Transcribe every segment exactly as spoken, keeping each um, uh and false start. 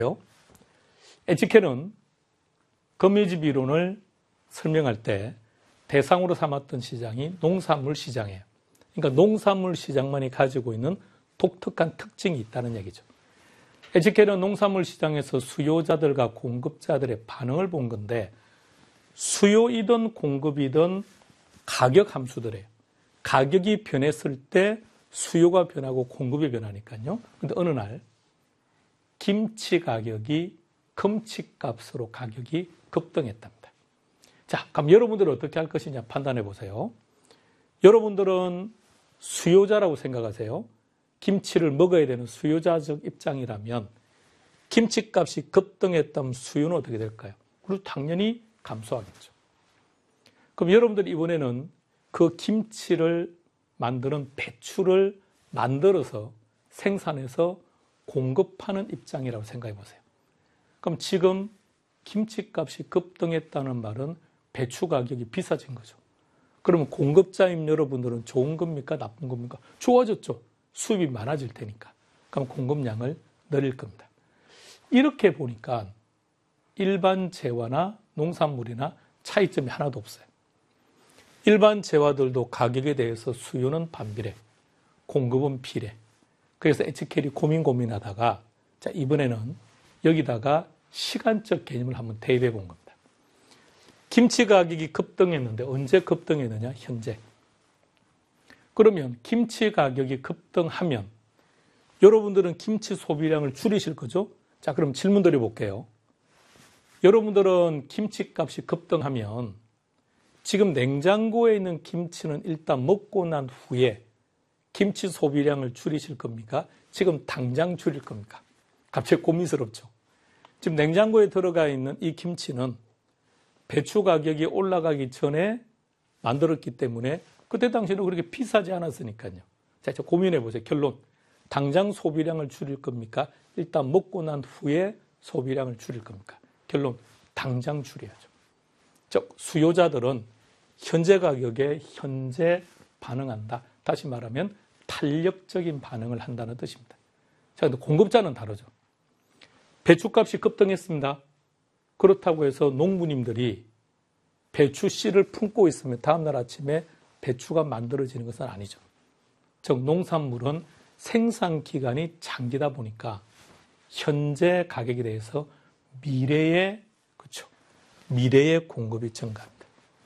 에치켈은 거미집 이론을 설명할 때 대상으로 삼았던 시장이 농산물 시장이에요. 그러니까 농산물 시장만이 가지고 있는 독특한 특징이 있다는 얘기죠. 에치켈은 농산물 시장에서 수요자들과 공급자들의 반응을 본 건데 수요이든 공급이든 가격 함수들이에요. 가격이 변했을 때 수요가 변하고 공급이 변하니까요. 근데 어느 날 김치 가격이 금치값으로 가격이 급등했답니다. 자, 그럼 여러분들은 어떻게 할 것이냐 판단해 보세요. 여러분들은 수요자라고 생각하세요. 김치를 먹어야 되는 수요자적 입장이라면 김치값이 급등했다면 수요는 어떻게 될까요? 그리고 당연히 감소하겠죠. 그럼 여러분들 이번에는 그 김치를 만드는 배추를 만들어서 생산해서 공급하는 입장이라고 생각해 보세요. 그럼 지금 김치값이 급등했다는 말은 배추 가격이 비싸진 거죠. 그러면 공급자인 여러분들은 좋은 겁니까? 나쁜 겁니까? 좋아졌죠. 수입이 많아질 테니까. 그럼 공급량을 늘릴 겁니다. 이렇게 보니까 일반 재화나 농산물이나 차이점이 하나도 없어요. 일반 재화들도 가격에 대해서 수요는 반비례, 공급은 비례. 그래서 에치켈이 고민 고민하다가 자 이번에는 여기다가 시간적 개념을 한번 대입해 본 겁니다. 김치 가격이 급등했는데 언제 급등했느냐? 현재. 그러면 김치 가격이 급등하면 여러분들은 김치 소비량을 줄이실 거죠? 자, 그럼 질문 드려볼게요. 여러분들은 김치값이 급등하면 지금 냉장고에 있는 김치는 일단 먹고 난 후에 김치 소비량을 줄이실 겁니까? 지금 당장 줄일 겁니까? 갑자기 고민스럽죠. 지금 냉장고에 들어가 있는 이 김치는 배추 가격이 올라가기 전에 만들었기 때문에 그때 당시에는 그렇게 비싸지 않았으니까요. 자, 이제 고민해 보세요. 결론. 당장 소비량을 줄일 겁니까? 일단 먹고 난 후에 소비량을 줄일 겁니까? 결론. 당장 줄여야죠. 즉, 수요자들은 현재 가격에 현재 반응한다. 다시 말하면 탄력적인 반응을 한다는 뜻입니다. 자, 근데 공급자는 다르죠. 배추값이 급등했습니다. 그렇다고 해서 농부님들이 배추 씨를 품고 있으면 다음날 아침에 배추가 만들어지는 것은 아니죠. 즉 농산물은 생산 기간이 장기다 보니까 현재 가격에 대해서 미래의 그렇죠. 미래의 공급이 증가합니다.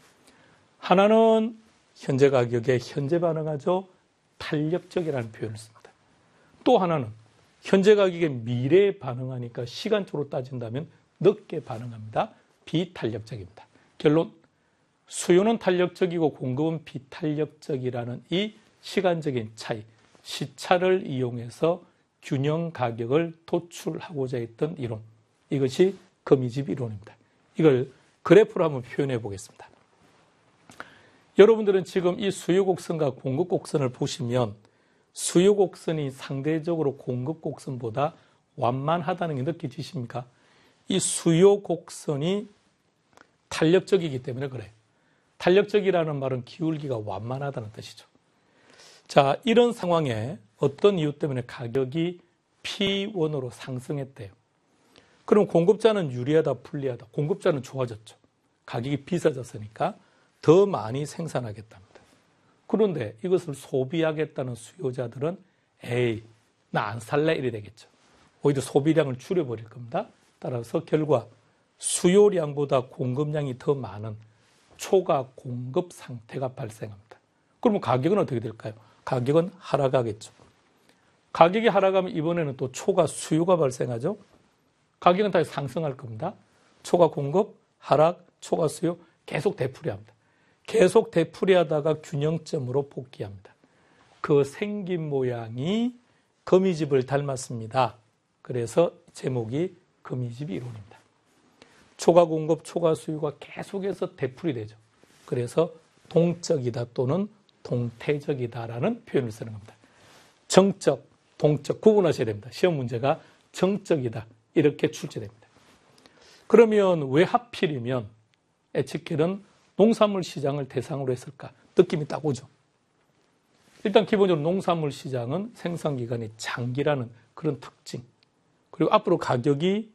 하나는 현재 가격에 현재 반응하죠. 탄력적이라는 표현을 씁니다. 또 하나는 현재 가격에 미래에 반응하니까 시간적으로 따진다면 늦게 반응합니다. 비탄력적입니다. 결론, 수요는 탄력적이고 공급은 비탄력적이라는 이 시간적인 차이, 시차를 이용해서 균형 가격을 도출하고자 했던 이론, 이것이 거미집 이론입니다. 이걸 그래프로 한번 표현해 보겠습니다. 여러분들은 지금 이 수요 곡선과 공급 곡선을 보시면 수요 곡선이 상대적으로 공급 곡선보다 완만하다는 게 느껴지십니까? 이 수요 곡선이 탄력적이기 때문에 그래요. 탄력적이라는 말은 기울기가 완만하다는 뜻이죠. 자, 이런 상황에 어떤 이유 때문에 가격이 피 원으로 상승했대요. 그럼 공급자는 유리하다, 불리하다? 공급자는 좋아졌죠. 가격이 비싸졌으니까 더 많이 생산하겠답니다. 그런데 이것을 소비하겠다는 수요자들은 에이, 나 안 살래 이래 되겠죠. 오히려 소비량을 줄여버릴 겁니다. 따라서 결과 수요량보다 공급량이 더 많은 초과 공급 상태가 발생합니다. 그러면 가격은 어떻게 될까요? 가격은 하락하겠죠. 가격이 하락하면 이번에는 또 초과 수요가 발생하죠. 가격은 다시 상승할 겁니다. 초과 공급, 하락, 초과 수요 계속 되풀이합니다. 계속 되풀이하다가 균형점으로 복귀합니다. 그 생긴 모양이 거미집을 닮았습니다. 그래서 제목이 거미집 이론입니다. 초과 공급, 초과 수요가 계속해서 되풀이되죠. 그래서 동적이다 또는 동태적이다라는 표현을 쓰는 겁니다. 정적, 동적 구분하셔야 됩니다. 시험 문제가 정적이다 이렇게 출제됩니다. 그러면 왜 하필이면 에치켈은 농산물 시장을 대상으로 했을까? 느낌이 딱 오죠. 일단 기본적으로 농산물 시장은 생산기간이 장기라는 그런 특징, 그리고 앞으로 가격이